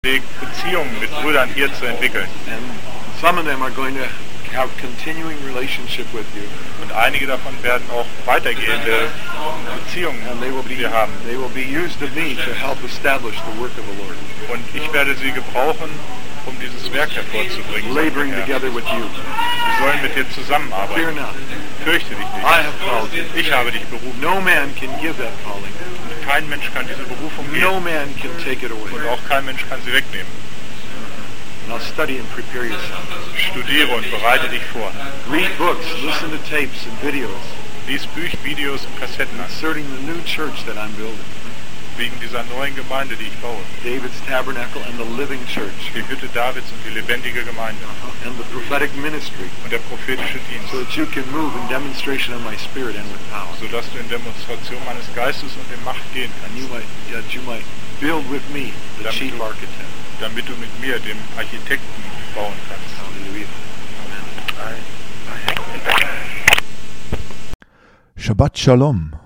Beziehungen mit Brüdern hier zu entwickeln. And some of them are going to have continuing relationship with you. Und einige davon werden auch weitergehende Beziehungen And they will mit be dir haben. used of me to help establish the work of the Lord. Und ich werde sie gebrauchen, um dieses Werk hervorzubringen. Laboring Herr. together with you. Sie sollen mit dir Fear zusammenarbeiten. not. Fürchte dich I nicht. have called you. Ich habe dich berufen. No man can give that calling. Kein Mensch kann diese Berufung No geben. man can take it away. Und auch kein Mensch kann sie wegnehmen. Now study and prepare yourself. Studiere und bereite dich vor. Read books, listen to tapes and videos Lies Videos und Kassetten an, concerning the new church that I'm building. wegen dieser neuen Gemeinde, die ich baue. David's Tabernacle and the Living Church. Die Hütte Davids und die lebendige Gemeinde And the prophetic ministry. und der prophetische Dienst, So that you can move in demonstration of my spirit and with power. sodass du in Demonstration meines Geistes und in Macht gehen And kannst, that you might build with me, the Damit chief du- architect. damit du mit mir, dem Architekten, bauen kannst. Hallelujah. Amen. Shabbat Shalom.